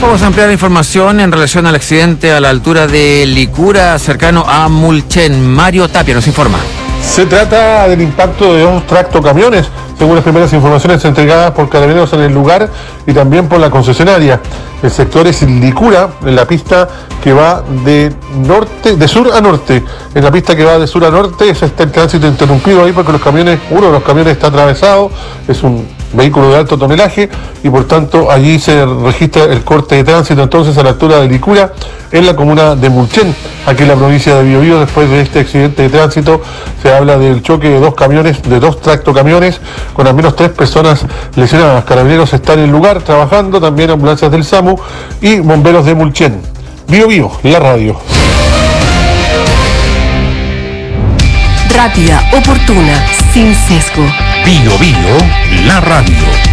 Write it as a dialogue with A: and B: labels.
A: Vamos a ampliar la información en relación al accidente a la altura de Licura, cercano a Mulchen. Mario Tapia nos informa.
B: Se trata del impacto de dos tractocamiones, según las primeras informaciones entregadas por Carabineros en el lugar y también por la concesionaria. El sector es Licura, en la pista que va de sur a norte. En la pista que va de sur a norte está el tránsito interrumpido ahí porque uno de los camiones está atravesado, es un vehículo de alto tonelaje y por tanto allí se registra el corte de tránsito entonces a la altura de Licura en la comuna de Mulchen, aquí en la provincia de Biobío. Después de este accidente de tránsito se habla del choque de dos tractocamiones con al menos 3 personas lesionadas. Carabineros está en el lugar trabajando, también ambulancias del SAMU y bomberos de Mulchen. Biobío, la radio.
C: Rápida, oportuna, sin sesgo.
D: Biobío, la radio.